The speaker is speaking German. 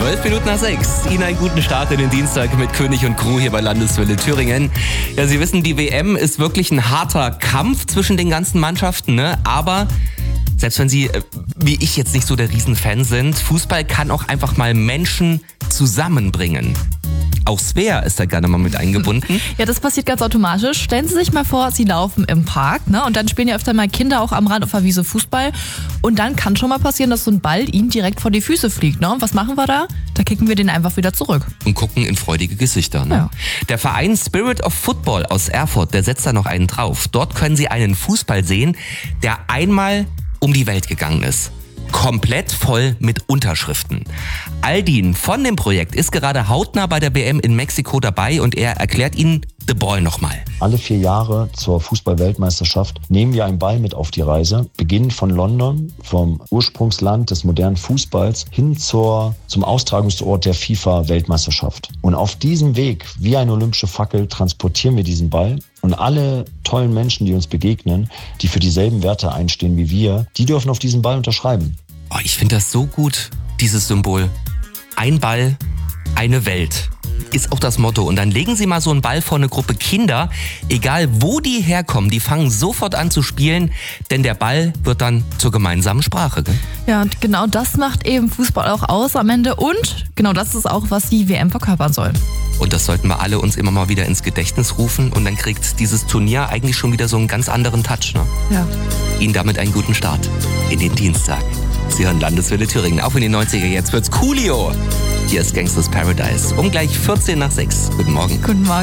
12:12. Ihnen einen guten Start in den Dienstag mit König und Crew hier bei Landeswelle Thüringen. Ja, Sie wissen, die WM ist wirklich ein harter Kampf zwischen den ganzen Mannschaften, ne? Aber selbst wenn Sie, wie ich, jetzt nicht so der Riesenfan sind, Fußball kann auch einfach mal Menschen zusammenbringen. Auch Svea ist da gerne mal mit eingebunden. Ja, das passiert ganz automatisch. Stellen Sie sich mal vor, Sie laufen im Park, ne? Und dann spielen ja öfter mal Kinder auch am Rand auf der Wiese Fußball. Und dann kann schon mal passieren, dass so ein Ball Ihnen direkt vor die Füße fliegt, ne? Und was machen wir da? Da kicken wir den einfach wieder zurück. Und gucken in freudige Gesichter, ne? Ja. Der Verein Spirit of Football aus Erfurt, der setzt da noch einen drauf. Dort können Sie einen Fußball sehen, der einmal um die Welt gegangen ist. Komplett voll mit Unterschriften. Aldin von dem Projekt ist gerade hautnah bei der WM in Mexiko dabei und er erklärt Ihnen The Ball nochmal. Alle 4 Jahre zur Fußball-Weltmeisterschaft nehmen wir einen Ball mit auf die Reise, beginnend von London, vom Ursprungsland des modernen Fußballs, hin zum Austragungsort der FIFA-Weltmeisterschaft. Und auf diesem Weg, wie eine olympische Fackel, transportieren wir diesen Ball. Und alle tollen Menschen, die uns begegnen, die für dieselben Werte einstehen wie wir, die dürfen auf diesen Ball unterschreiben. Oh, ich finde das so gut, dieses Symbol. Ein Ball, eine Welt. Ist auch das Motto. Und dann legen Sie mal so einen Ball vor eine Gruppe Kinder, egal wo die herkommen, die fangen sofort an zu spielen, denn der Ball wird dann zur gemeinsamen Sprache. Gell? Ja, und genau das macht eben Fußball auch aus am Ende. Und genau das ist auch, was die WM verkörpern soll. Und das sollten wir alle uns immer mal wieder ins Gedächtnis rufen und dann kriegt dieses Turnier eigentlich schon wieder so einen ganz anderen Touch. Ne? Ja. Ihnen damit einen guten Start in den Dienstag. Sie hören Landeswelle Thüringen, auch in den 90er. Jetzt wird's Coolio. Hier ist Gangsters Paradise. Um gleich 14 nach 6. Guten Morgen. Guten Morgen.